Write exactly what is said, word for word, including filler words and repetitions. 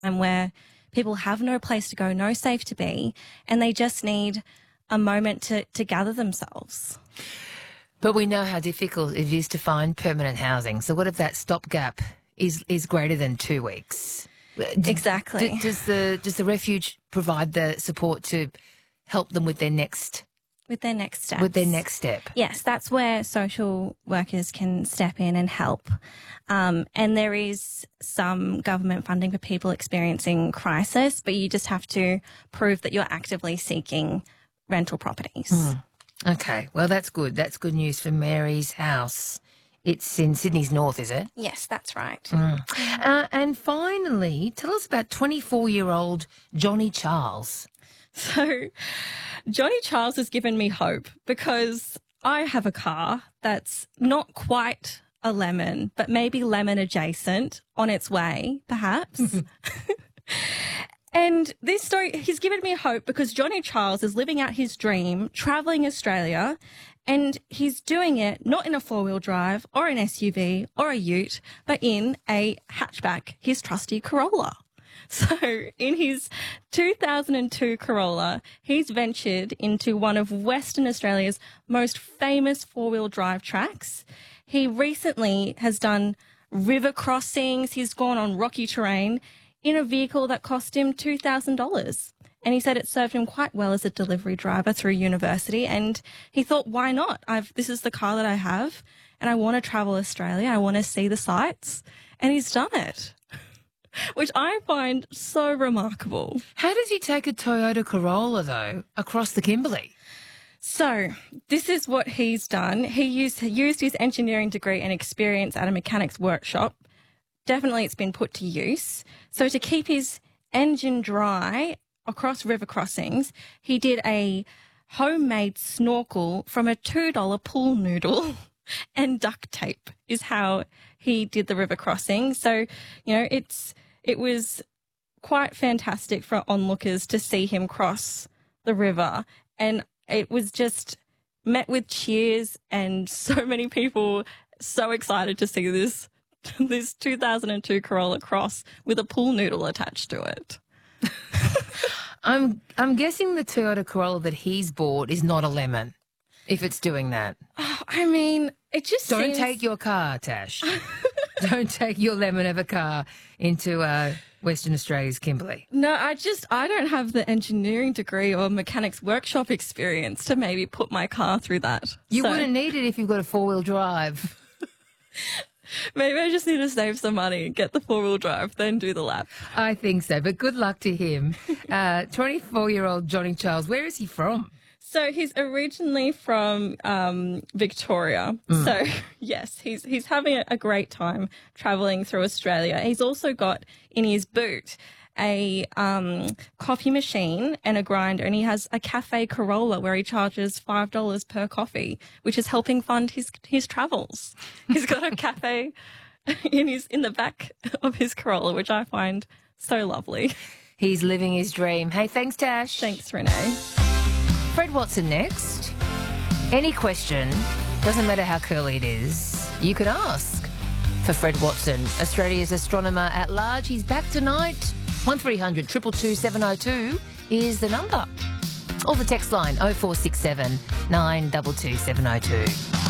and where people have no place to go, no safe to be, and they just need a moment to, to gather themselves. But we know how difficult it is to find permanent housing. So what if that stopgap is is greater than two weeks? Exactly. D- does the does the refuge provide the support to help them with their next with their next step? With their next step. Yes, that's where social workers can step in and help. Um, and there is some government funding for people experiencing crisis, but you just have to prove that you're actively seeking rental properties. Mm. Okay, well, that's good. That's good news for Mary's house. It's in Sydney's north, is it? Yes, that's right. Mm. Uh, and finally, tell us about twenty-four-year-old Johnny Charles. So Johnny Charles has given me hope because I have a car that's not quite a lemon, but maybe lemon adjacent, on its way, perhaps. And this story, he's given me hope because Johnny Charles is living out his dream, travelling Australia, and he's doing it not in a four-wheel drive or an S U V or a ute, but in a hatchback, his trusty Corolla. So in his two thousand two Corolla, he's ventured into one of Western Australia's most famous four-wheel drive tracks. He recently has done river crossings. He's gone on rocky terrain in a vehicle that cost him two thousand dollars. And he said it served him quite well as a delivery driver through university. And he thought, why not? I've, this is the car that I have, and I want to travel Australia. I want to see the sights. And he's done it, which I find so remarkable. How does he take a Toyota Corolla, though, across the Kimberley? So this is what he's done. He used, used his engineering degree and experience at a mechanics workshop. Definitely it's been put to use. So to keep his engine dry across river crossings, he did a homemade snorkel from a two dollar pool noodle and duct tape is how he did the river crossing. So, you know, it's it was quite fantastic for onlookers to see him cross the river, and it was just met with cheers and so many people so excited to see this this two thousand two Corolla cross with a pool noodle attached to it. I'm I'm guessing the Toyota Corolla that he's bought is not a lemon, if it's doing that. Oh, I mean, it just Don't seems... take your car, Tash. Don't take your lemon of a car into uh, Western Australia's Kimberley. No, I just, I don't have the engineering degree or mechanics workshop experience to maybe put my car through that. You So wouldn't need it if you've got a four-wheel drive. maybe I just need to save some money, get the four-wheel drive, then do the lap. I think so, but good luck to him. Uh, twenty-four-year-old Johnny Charles, where is he from? So he's originally from um, Victoria. Mm. So, yes, he's he's having a, a great time travelling through Australia. He's also got in his boot a um, coffee machine and a grinder, and he has a cafe Corolla where he charges five dollars per coffee, which is helping fund his his travels. He's got a cafe in his in the back of his Corolla, which I find so lovely. He's living his dream. Hey, thanks, Tash. Thanks, Renee. Fred Watson next. Any question, doesn't matter how curly it is, you can ask for Fred Watson, Australia's astronomer at large. He's back tonight. one three hundred two two two seven oh two is the number. Or the text line oh four six seven nine two two seven oh two.